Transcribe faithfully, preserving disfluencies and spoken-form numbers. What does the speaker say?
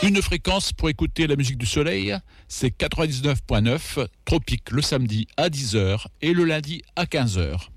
Une fréquence pour écouter la musique du soleil, c'est quatre-vingt-dix-neuf virgule neuf, Tropique le samedi à dix heures et le lundi à quinze heures.